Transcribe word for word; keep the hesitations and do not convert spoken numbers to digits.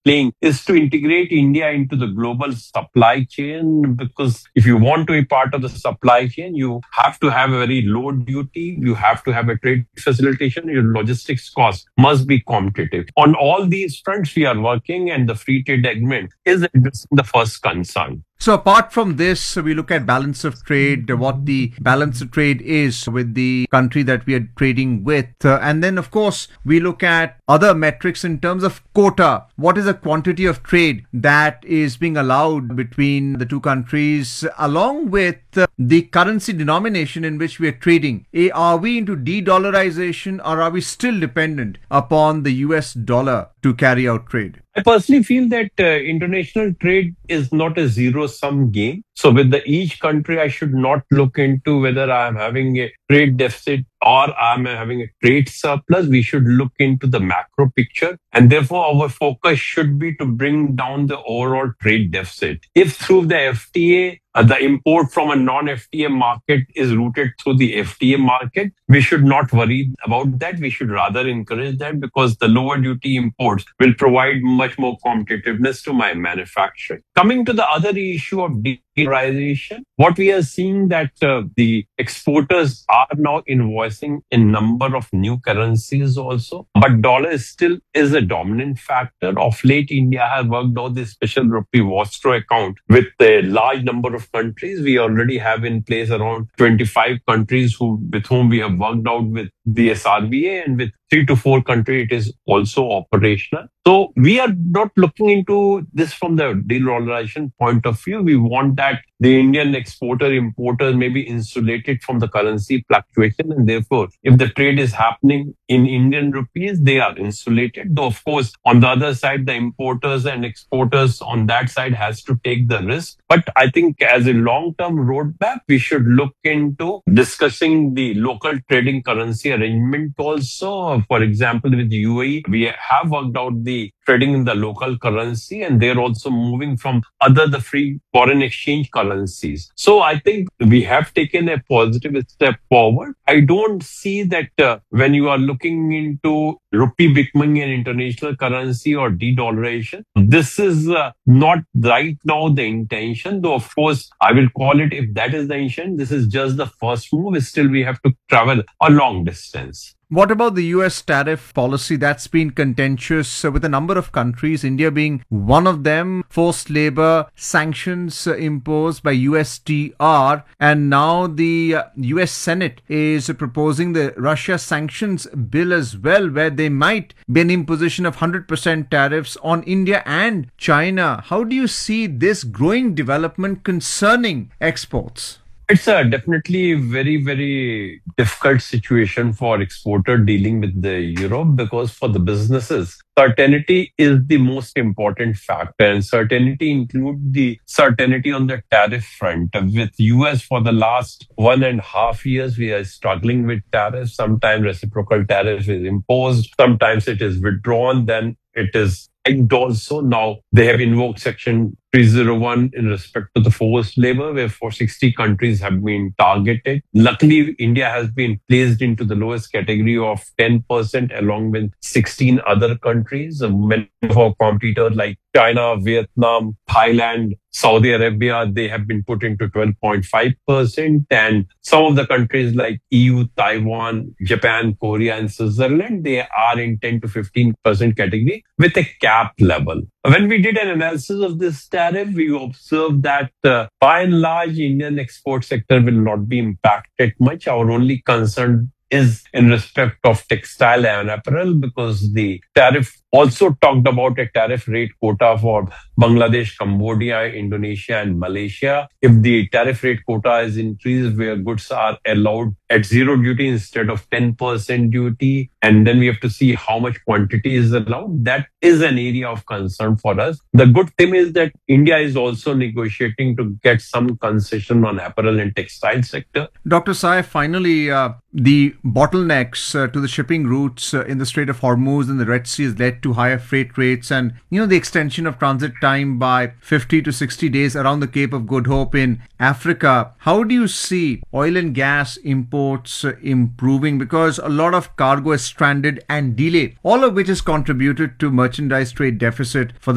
playing is to integrate India into the global supply chain, because if you want to be part of the supply chain, you have to have a very low duty, you have to have a trade facilitation, your logistics cost must be competitive. On all these fronts, we are working, and the free trade agreement is addressing the first concern. So apart from this, we look at balance of trade, what the balance of trade is with the country that we are trading with. Uh, and then, of course, we look at other metrics in terms of quota. What is the quantity of trade that is being allowed between the two countries, along with uh, the currency denomination in which we are trading? A, are we into de-dollarization, or are we still dependent upon the U S dollar to carry out trade? I personally feel that uh, international trade is not a zero-sum game. So with the each country, I should not look into whether I'm having a trade deficit or I'm having a trade surplus. We should look into the macro picture. And therefore, our focus should be to bring down the overall trade deficit. If through the F T A, uh, the import from a non-F T A market is routed through the F T A market, we should not worry about that. We should rather encourage that, because the lower duty imports will provide much more competitiveness to my manufacturing. Coming to the other issue of de-dollarization, what we are seeing that uh, the exporters are now invoicing a number of new currencies also, but dollar is still is a dominant factor. Of late, India has worked out this special rupee Vostro account with a large number of countries. We already have in place around twenty-five countries who with whom we have worked out with the S R B A, and with three to four countries it is also operational. So we are not looking into this from the de-dollarization point of view. We want that the Indian exporter importers may be insulated from the currency fluctuation, and therefore if the trade is happening in Indian rupees, they are insulated. Though of course on the other side, the importers and exporters on that side has to take the risk. But I think as a long-term roadmap, we should look into discussing the local trading currency arrangement also. For example, with U A E, we have worked out the trading in the local currency, and they're also moving from other the free foreign exchange currencies. So I think we have taken a positive step forward. I don't see that uh, when you are looking into rupee becoming an international currency or de-dollarization, this is uh, not right now the intention. Though of course I will call it, if that is the intention, this is just the first move. Still we have to travel a long distance. What about the U S tariff policy that's been contentious uh, with a number of countries, India being one of them? Forced labor sanctions uh, imposed by U S T R, and now the uh, U S Senate is proposing the Russia sanctions bill as well, where they might be an imposition of one hundred percent tariffs on India and China. How do you see this growing development concerning exports? It's a definitely very, very difficult situation for exporter dealing with the Europe, because for the businesses, certainty is the most important factor, and certainty includes the certainty on the tariff front. With U S for the last one and a half years, we are struggling with tariffs. Sometimes reciprocal tariff is imposed, sometimes it is withdrawn, then it is hiked also. Now they have invoked Section three oh one in respect to the forced labor, where four hundred sixty countries have been targeted. Luckily, India has been placed into the lowest category of ten percent along with sixteen other countries. Many of our competitors like China, Vietnam, Thailand, Saudi Arabia, they have been put into twelve point five percent. And some of the countries like E U, Taiwan, Japan, Korea, and Switzerland, they are in ten to fifteen percent category with a cap level. When we did an analysis of this tariff, we observed that uh, by and large, Indian export sector will not be impacted much. Our only concern is in respect of textile and apparel, because the tariff also talked about a tariff rate quota for Bangladesh, Cambodia, Indonesia, and Malaysia. If the tariff rate quota is increased, where goods are allowed at zero duty instead of ten percent duty, and then we have to see how much quantity is allowed, that is an area of concern for us. The good thing is that India is also negotiating to get some concession on apparel and textile sector. Doctor Sai, finally, uh, the bottlenecks uh, to the shipping routes uh, in the Strait of Hormuz and the Red Sea has led to higher freight rates, and you know the extension of transit time by fifty to sixty days around the Cape of Good Hope in Africa. How do you see oil and gas imports uh, improving? Because a lot of cargo is stranded and delayed, all of which has contributed to merchandise trade deficit for the